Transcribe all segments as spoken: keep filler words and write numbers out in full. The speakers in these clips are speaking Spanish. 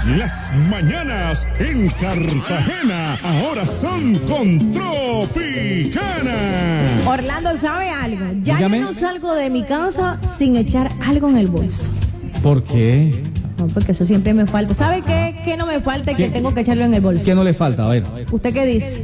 Las mañanas en Cartagena ahora son con Tropicana. Orlando sabe algo. Ya Dígame. yo no salgo de mi casa sin echar algo en el bolso. ¿Por qué? No, porque eso siempre me falta. ¿Sabe qué? ¿Qué no me falta y que ¿Qué? tengo que echarlo en el bolso? ¿Qué no le falta? A ver, ¿Usted qué dice?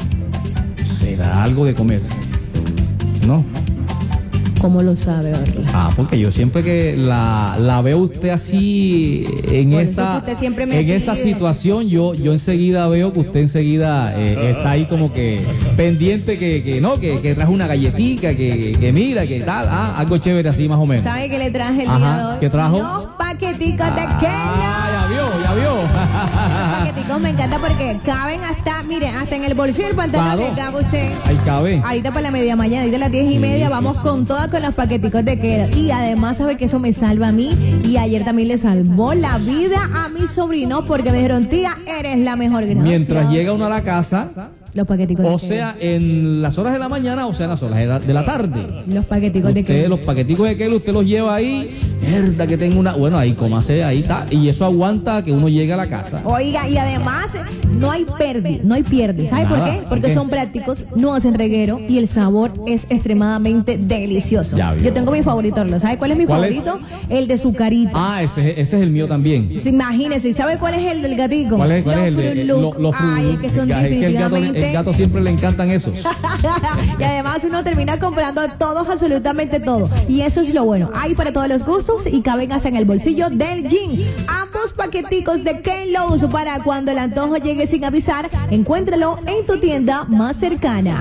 ¿será algo de comer? No. ¿Cómo lo sabe, Orlando? Ah, porque yo siempre que la, la veo usted así en Por eso esa que usted siempre me en esa pide. situación, yo yo enseguida veo que usted enseguida eh, está ahí como que pendiente que, que no, que, que trajo una galletita, que, que mira, que tal, ah, algo chévere así más o menos. ¿Sabe qué le traje el Ajá, día de hoy? ¿qué trajo? Los paqueticos de Kenia. Ah, ya vio, ya vio. Los paqueticos me encanta porque caben hasta, mire, hasta en el bolsillo del pantalón Claro. le cabe usted. Ahí cabe. Ahorita para la media mañana, ahorita a las diez y Sí, media, sí, vamos sí. con todas con los paqueticos de Kenia. Y además, sabe que eso me salva a mí. Y ayer también le salvó la vida a mi sobrino porque me dijeron, tía, eres la mejor. Gracias. Mientras llega uno a la casa, Los paqueticos de o Kenia. sea, en las horas de la mañana, o sea, en las horas de la, de la tarde. Los paqueticos de Usted, Kenia. los paqueticos de Kelo, usted los lleva ahí, mierda que tengo una, bueno, ahí cómase, ahí está, y eso aguanta que uno llegue a la casa. Oiga, y además no hay pérdida, no hay pierde. ¿Sabe por Nada, qué? ¿por Porque qué? son prácticos, no hacen reguero y el sabor es extremadamente delicioso. Ya vio. Yo tengo mi favorito, ¿lo sabe cuál es mi ¿Cuál es? favorito? El de Zucarito. Ah, ese, ese es el mío también. Sí, imagínese, ¿y sabe cuál es el del gatico? ¿Cuál es, cuál Los es el de Fruit lo- Loop. los Fruit Ay, es Loop? que son Ya, es que el gato, definitivamente. el gato siempre le encantan esos. Y además uno termina comprando todos, absolutamente todo. Y eso es lo bueno. Hay para todos los gustos y caben hasta en el bolsillo del jean. Ambos paqueticos de K-Lowe's para cuando el antojo llegue sin avisar. Encuéntralo en tu tienda más cercana.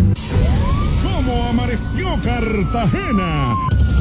¿Cómo amaneció Cartagena?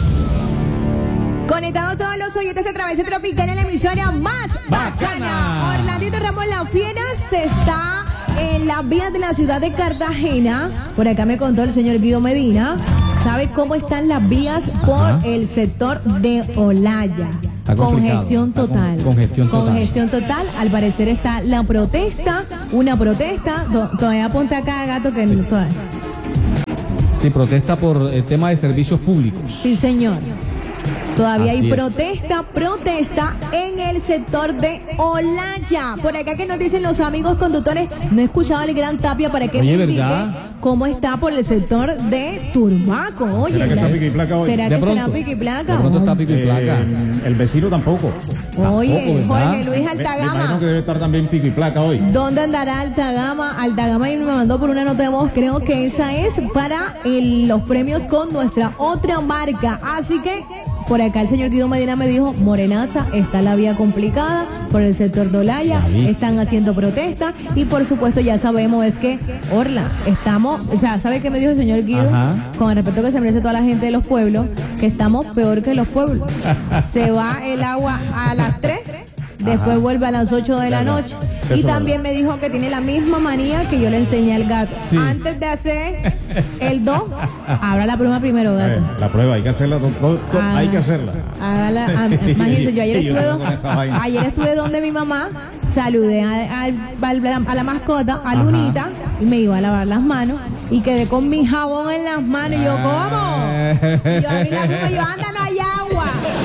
Conectados todos los oyentes a través de Tropicana, la emisora más bacana. Bacana. Orlandito Ramos La Fiera se está en las vías de la ciudad de Cartagena. Por acá me contó el señor Guido Medina. ¿Sabe cómo están las vías por Ajá. el sector de Olaya? Está complicado. Congestión Está con- total. congestión total. Congestión total. Al parecer está la protesta, una protesta. To- Todavía apunta acá, gato, que no todavía. Sí, protesta por el tema de servicios públicos. Sí, señor. Todavía Así hay es. protesta, protesta en el sector de Olaya. Por acá que nos dicen los amigos conductores, no he escuchado al Gran Tapia para que Oye, me indique ¿verdad? cómo está por el sector de Turbaco. Oye, ¿Será que está la- pico y placa hoy? ¿Será De que está pronto. pico y placa? De pronto está pico y Eh, placa. el vecino tampoco. Oye, tampoco, ¿verdad? Jorge Luis Me, me Altagama. imagino que debe estar también pico y placa hoy. ¿Dónde andará Altagama? Altagama y me mandó por una nota de voz. Creo que esa es para el- los premios con nuestra otra marca. Así que por acá el señor Guido Medina me dijo, Morenaza, está la vía complicada por el sector de Olaya, Ya vi. están haciendo protesta y por supuesto ya sabemos es que, Orla, estamos, o sea, ¿sabe qué me dijo el señor Guido? Ajá. Con el respeto que se merece toda la gente de los pueblos, que estamos peor que los pueblos. Se va el agua a las tres. Después vuelve a las ocho de la noche. Y Eso también me dijo que tiene la misma manía que yo le enseñé al gato. Sí. Antes de hacer el do, abra la pluma primero, Eh, gato. la prueba, hay que hacerla. to- to- to- Ah, hay que hacerla. hágala, ah, imagínense, yo ayer Y yo estuve, ando con esa vaina. ayer estuve donde mi mamá, saludé a, a- a la, a la mascota, a Lunita, y me iba a lavar las manos, y quedé con mi jabón en las manos, y yo, ¿cómo? Y yo abrí la pluma y yo, anda, no hay agua.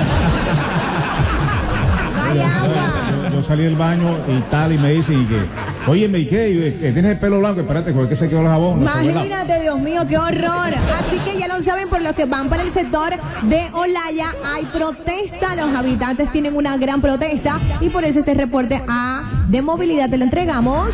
No hay agua. Yo, yo salí del baño y tal, y me dicen y que, oye, ¿y qué? Y, que tienes el pelo blanco, espérate, ¿por qué se quedó el jabón? No se fue la- Imagínate, Dios mío, qué horror. Así que ya lo saben, por los que van para el sector de Olaya, hay protesta. Los habitantes tienen una gran protesta y por eso este reporte a de movilidad te lo entregamos.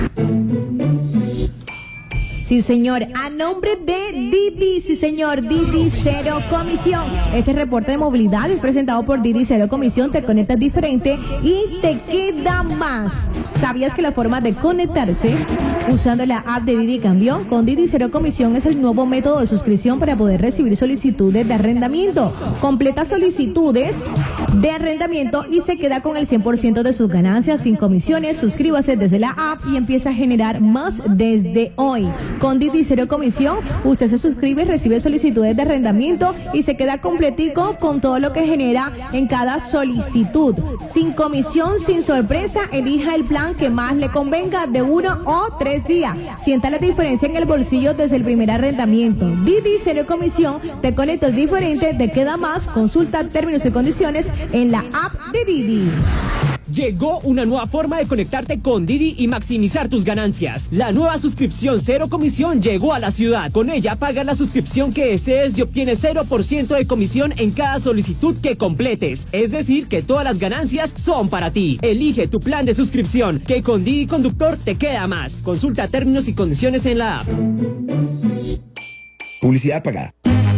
Sí, señor, a nombre de Didi, sí, señor, Didi Cero Comisión. Ese reporte de movilidad es presentado por Didi Cero Comisión, te conectas diferente y te queda más. ¿Sabías que la forma de conectarse usando la app de Didi cambió? Con Didi Cero Comisión es el nuevo método de suscripción para poder recibir solicitudes de arrendamiento. Completa solicitudes de arrendamiento y se queda con el cien por ciento de sus ganancias sin comisiones. Suscríbase desde la app y empieza a generar más desde hoy. Con Didi Cero Comisión, usted se suscribe, recibe solicitudes de arrendamiento y se queda completico con todo lo que genera en cada solicitud. Sin comisión, sin sorpresa, elija el plan que más le convenga de uno o tres días. Sienta la diferencia en el bolsillo desde el primer arrendamiento. Didi Cero Comisión, te conectas diferente, te queda más. Consulta términos y condiciones en la app de Didi. Llegó una nueva forma de conectarte con Didi y maximizar tus ganancias. La nueva suscripción cero comisión llegó a la ciudad. Con ella pagas la suscripción que desees y obtienes cero por ciento de comisión en cada solicitud que completes. Es decir, que todas las ganancias son para ti. Elige tu plan de suscripción, que con Didi Conductor te queda más. Consulta términos y condiciones en la app. Publicidad pagada.